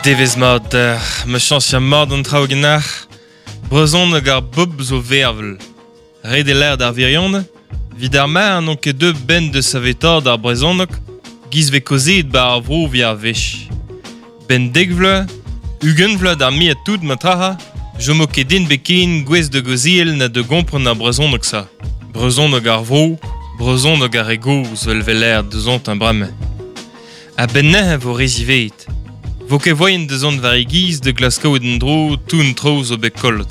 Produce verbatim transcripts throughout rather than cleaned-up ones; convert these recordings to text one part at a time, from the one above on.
Devez mat uh, me chans ya mat an traoù genach, brezon gar bob zo vervel. Red e l'air d'ar virion, vid ar mar non ket deux ben de savetor d'ar brezonok, giz ve kozet ba ar vro vi ar vech. Ben degvle, ugenvle d'ar mi a tout ma traha, jo mo ket din beken gwez de goziel na de gompren ar brezonok sa. Brezonok ar vro, brezonok ar ego zvel vel l'air de zont un brame. A ben nehe vo rezivet. Vo ket voyen de zont var e giz de Glasgow ed en dro tout tro zo bet kolot.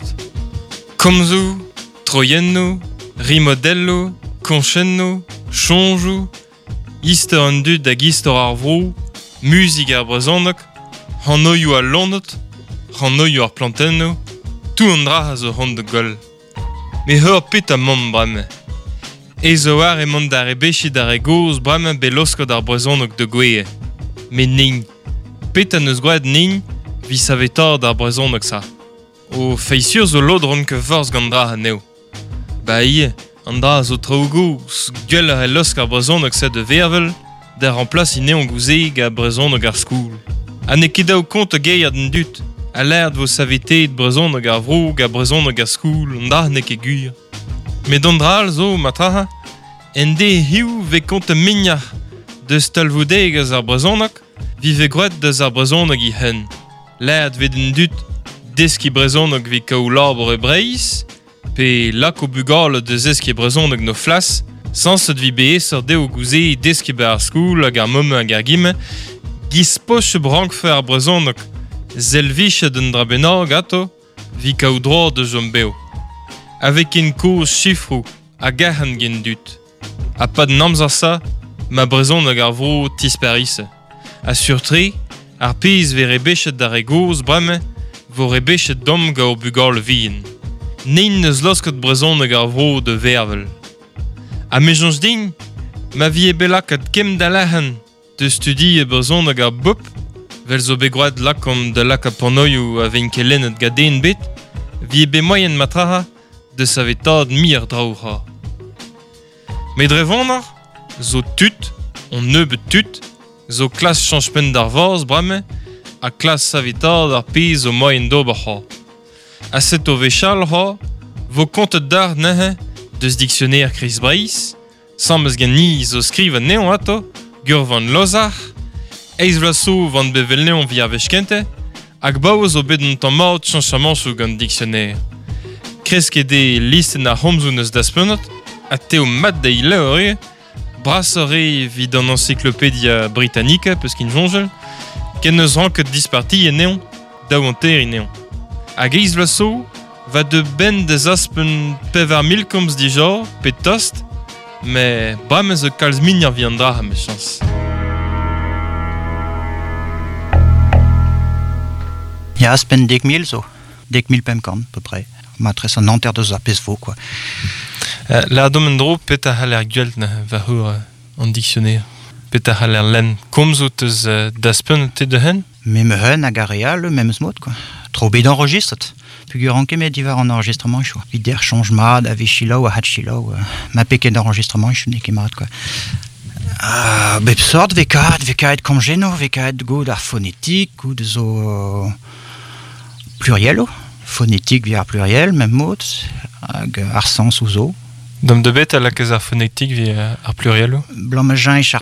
Komzo, troyenno, rimodello, konchenno, chonjou, istor an dud hag istor ar vro, musik ar brezhonok, c'hannoioù ar lonnot, c'hannoioù ar plantenno, tout an dra a zo c'hant de gol. Me heur pet a mont brame. E zo war e mont d'ar e bechet ar e goz brame beloskot ar brezhonok de gweye. Me ning. Pet an eus gwaed ning, vi savetor d'ar brezhonok sa. O feisiur zo lodron ke forz gant dra aneo. Ba ie, an dra zo traoù gouz, guel ar e losk ar brezhonok sa de vervel, der an plas in eon gouzeg a brezhonok ar skoul. Ha ne ket daou kont a geier den dut, a l'air vo savetet brezhonok ar vrog a brezhonok ar skoul, an dra ne ket gwir. Me don dral zo, matraha, en de hiu ve kont a mignach deus talvoudeg az ar brezhonok, vi ve gret deus ar brezhonok i hen. L'air ve den dut deski brezhonok vi kaou labor e breiz, pe lak o bugale deus eski brezhonok no flas, sans set vi beesor deo gouze deski be ar skoul hag ar mome hag ar gime, giz poch brank fe ar brezhonok zelvich den dra bennog ato, vi kaou dror de jom beo. Avek en koz chifrou a gahan gen dut. A pad namzar sa, ma brezhonok ar vro tisperisse. A surtre, ar pez ve rebechet d'ar e goz brame, vo rebechet dom ga o bugale vien. Nein neus loskot brezhonok ar vro de vervel. A me jonj din, ma vi e belak ad kem da lahan de studi e brezhonok ar bop, vel zo begroad lakom de lak a pornoioù a ven kelen et gaden bet, vi e be moyen matraha de savetad mir draoura. Me drevonnar, zo tut, on neube tut, zo klas chanjpen d'ar vorz brame, a klas savetad ar pez o moyen d'ober ha. A set o vechal ha, vo kontet d'ar nehe deus dictionnaire Chris Breiz, sambez gen ni zo skriv an neon ato, gur van lozar, eiz vlaso van bevel neon vi ar vechkente, hag bao zo bet an tammaot chanchamanchou gant dictionnaire. Kreske de listen ar homzoun eus daspenot, a teo mat da ile ore, brasore vid an encyclopédia britannica, peus kin jonjel, ken eus ranket disparti e neon, daou an ter e neon. Hag eiz vlaso, va de ben des aspen pevar milkomz dijor, pet tost, me brame zo kalz min ar vi an dra ha me chans. Ja, aspen dek mil zo, dek mil pemkan, peu près. Ma tres an anter deus ar pez vo, quoi. Uh, la dom en dro pet a c'haller gwelt na va hur uh, an dictionnaire. Pet a c'haller len. Komzo teus uh, daspen te de hen? Mem hen hag ar real, mem smot, quoi. Tro bet enregistret. Pugur an kemet divar an enregistrement, chou. Vider chanj mat, a vechilau, a hat chilau. Uh, ma peket d'enregistrement, chou ne ket mat, quoi. Uh, bep sort vekaat, vekaat komjeno, vekaat gout ar phonetik, gout zo uh, plurielo. Phonétique vi ar pluriel, mem mot, hag ar sens ouzo. Dom de bet a lakez ar phonetik vi ar plurielo? Blanc-magin e char